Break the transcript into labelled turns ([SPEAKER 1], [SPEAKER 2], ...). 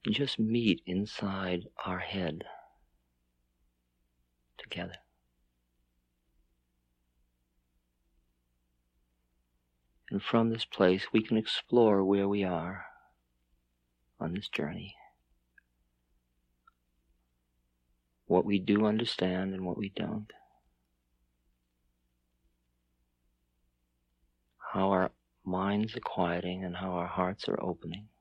[SPEAKER 1] and just meet inside our head together. And from this place, we can explore where we are on this journey, what we do understand and what we don't, how our minds are quieting and how our hearts are opening.